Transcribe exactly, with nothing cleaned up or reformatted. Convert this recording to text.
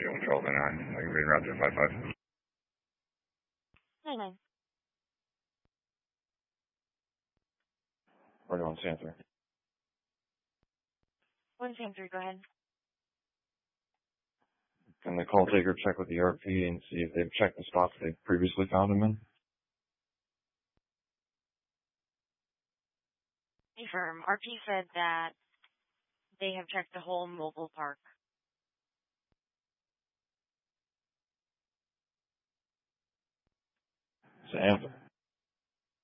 doing twelve and nine. I can read around to five five. Nine nine. Or do you want to answer? One Sam three. Go ahead. Can the call taker check with the R P and see if they've checked the spots they've previously found him in? Confirm. R P said that they have checked the whole mobile park. It's an answer.